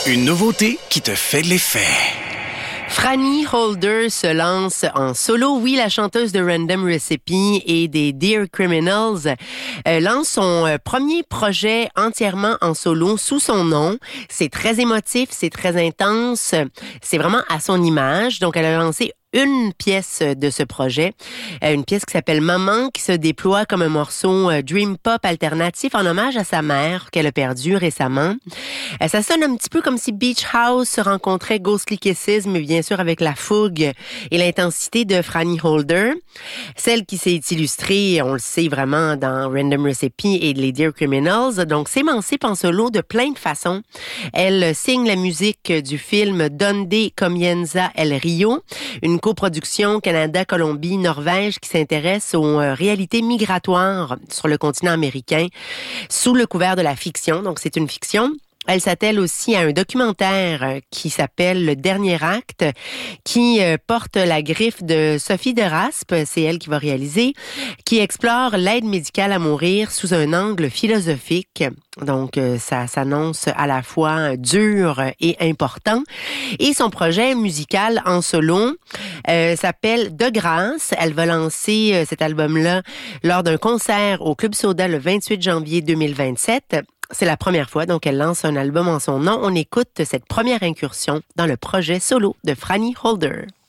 Une nouveauté qui te fait de l'effet. Franny Holder se lance en solo. Oui, la chanteuse de Random Recipe et des Dear Criminals lance son premier projet entièrement en solo sous son nom. C'est très émotif, c'est très intense, c'est vraiment à son image. Donc, elle a lancé une pièce de ce projet, une pièce qui s'appelle Maman, qui se déploie comme un morceau dream pop alternatif en hommage à sa mère qu'elle a perdue récemment. Ça sonne un petit peu comme si Beach House se rencontrait Ghostly Kisses, mais bien sûr avec la fougue et l'intensité de Franny Holder. Celle qui s'est illustrée, on le sait vraiment, dans Random Recipe et les Dear Criminals, donc s'émancipe en solo de plein de façons. Elle signe la musique du film Donde Comienza el Rio, une coproduction Canada-Colombie-Norvège qui s'intéresse aux réalités migratoires sur le continent américain sous le couvert de la fiction. Donc, c'est une fiction. Elle s'attelle aussi à un documentaire qui s'appelle Le Dernier Acte, qui porte la griffe de Sophie de Raspe, c'est elle qui va réaliser, qui explore l'aide médicale à mourir sous un angle philosophique. Donc, ça s'annonce à la fois dur et important. Et son projet musical en solo s'appelle De Grâce. Elle va lancer cet album-là lors d'un concert au Club Soda le 28 janvier 2027. C'est la première fois, donc elle lance un album en son nom. On écoute cette première incursion dans le projet solo de Franny Holder.